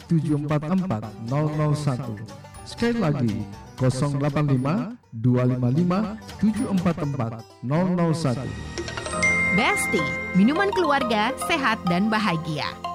744 001. Sekali lagi 085 255 744 001. Besti, minuman keluarga sehat dan bahagia.